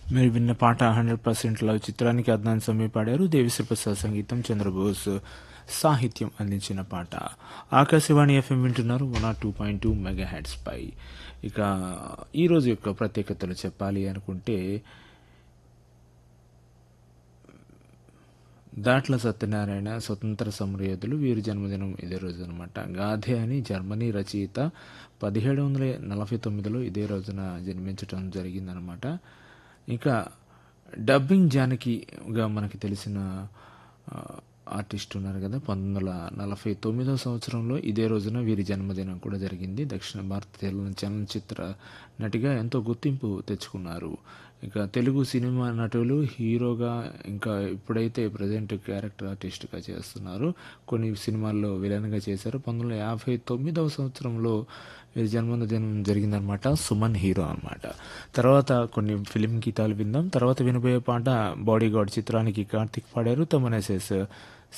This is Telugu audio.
మీరు విన్న పాట 100% లవ్ చిత్రానికి అద్నాన్ సమీ పాడారు. దేవిశ్రీ ప్రసాద్ సంగీతం, చంద్రబోస్ సాహిత్యం అందించిన పాట. ఆకాశవాణి ఎఫ్ఎం వింటున్నారు 102.2 మెగా హెడ్స్ పై. ఇక ఈరోజు యొక్క ప్రత్యేకతలు చెప్పాలి అనుకుంటే, దాట్ల సత్యనారాయణ స్వతంత్ర సమరయోధులు, వీరి జన్మదినం ఇదే రోజు అనమాట. గాథే అని జర్మనీ రచయిత 1749లో ఇదే రోజున జన్మించడం జరిగిందనమాట. ఇంకా డబ్బింగ్ జానకిగా మనకి తెలిసిన ఆ, ఆర్టిస్ట్ ఉన్నారు కదా, 1949 సంవత్సరంలో ఇదే రోజున వీరి జన్మదినం కూడా జరిగింది. దక్షిణ భారత చలనచిత్ర నటిగా ఎంతో గుర్తింపు తెచ్చుకున్నారు. ఇక తెలుగు సినిమా నటులు హీరోగా, ఇంకా ఇప్పుడైతే ప్రజెంట్ క్యారెక్టర్ ఆర్టిస్ట్గా చేస్తున్నారు. కొన్ని సినిమాల్లో విలన్గా చేశారు. 1959 సంవత్సరంలో వీరి జన్మదినం జరిగిందనమాట. సుమన్ హీరో అనమాట. తర్వాత కొన్ని ఫిలిం గీతాలు విందాం. తర్వాత వినబోయే పాట బాడీ గార్డ్ చిత్రానికి కార్తిక్ పాడారు. తమన్ ఎస్ఎస్